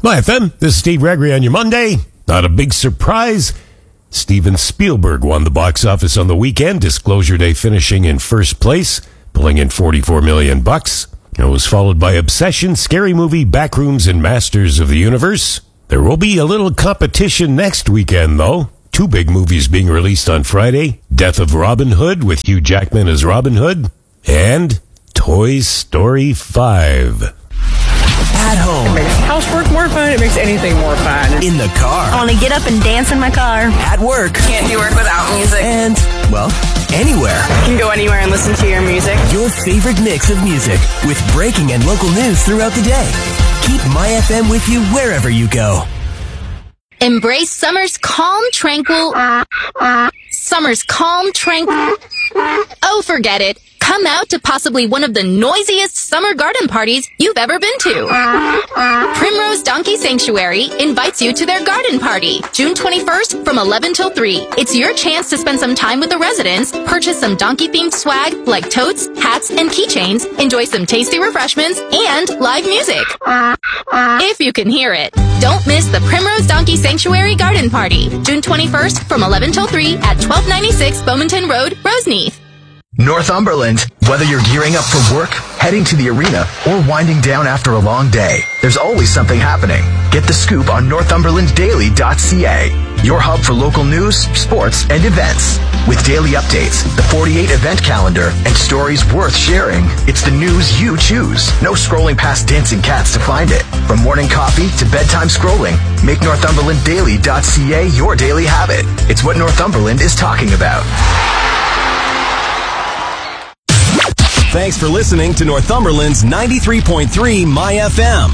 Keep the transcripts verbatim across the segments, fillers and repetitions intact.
My F M, this is Steve Gregory on your Monday. Not a big surprise. Steven Spielberg won the box office on the weekend, Disclosure Day finishing in first place, pulling in forty-four million bucks. It was followed by Obsession, Scary Movie, Backrooms, and Masters of the Universe. There will be a little competition next weekend, though. Two big movies being released on Friday. Death of Robin Hood with Hugh Jackman as Robin Hood, and Toy Story five. At home. It makes housework more fun. It makes anything more fun. In the car. I want to get up and dance in my car. At work. Can't do work without music. And, well, anywhere. You can go anywhere and listen to your music. Your favorite mix of music with breaking and local news throughout the day. Keep My F M with you wherever you go. Embrace summer's calm, tranquil... Summer's calm, tranquil... Oh, forget it. Come out to possibly one of the noisiest summer garden parties you've ever been to. Primrose Donkey Sanctuary invites you to their garden party, June twenty-first from eleven till three. It's your chance to spend some time with the residents, purchase some donkey-themed swag like totes, hats, and keychains, enjoy some tasty refreshments, and live music. If you can hear it. Don't miss the Primrose Donkey Sanctuary Garden Party, June twenty-first from eleven till three at twelve ninety-six Bowmanton Road, Roseneath. Northumberland. Whether you're gearing up for work, heading to the arena, or winding down after a long day, there's always something happening. Get the scoop on northumberland daily dot c a, your hub for local news, sports, and events. With daily updates, the forty-eight event calendar, and stories worth sharing, it's the news you choose. No scrolling past dancing cats to find it. From morning coffee to bedtime scrolling, make northumberland daily dot c a your daily habit. It's what Northumberland is talking about. Thanks for listening to Northumberland's ninety-three point three My F M.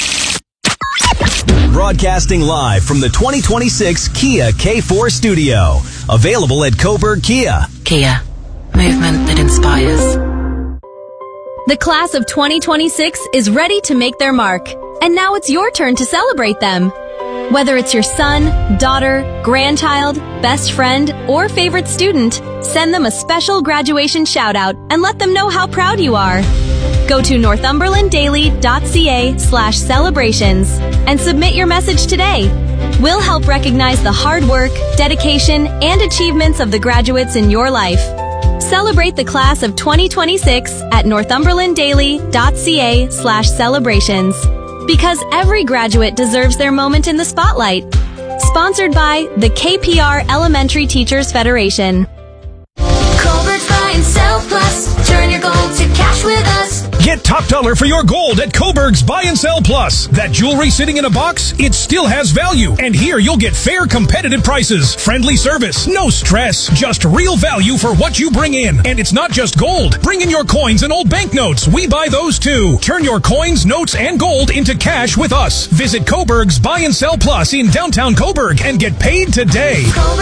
Broadcasting live from the twenty twenty-six Kia K four studio. Available at Coburg Kia. Kia. Movement that inspires. The class of twenty twenty-six is ready to make their mark. And now it's your turn to celebrate them. Whether it's your son, daughter, grandchild, best friend, or favorite student, send them a special graduation shout-out and let them know how proud you are. Go to northumberland daily dot c a slash celebrations and submit your message today. We'll help recognize the hard work, dedication, and achievements of the graduates in your life. Celebrate the class of twenty twenty-six at northumberland daily dot c a slash celebrations. Because every graduate deserves their moment in the spotlight. Sponsored by the K P R Elementary Teachers Federation. Coburg's Buy and Sell Plus. Turn your gold to cash with us. Get top dollar for your gold at Coburg's Buy and Sell Plus. That jewelry sitting in a box, it still has value. And here you'll get fair, competitive prices, friendly service, no stress, just real value for what you bring in. And it's not just gold. Bring in your coins and old banknotes. We buy those too. Turn your coins, notes, and gold into cash with us. Visit Coburg's Buy and Sell Plus in downtown Coburg and get paid today. Coburg's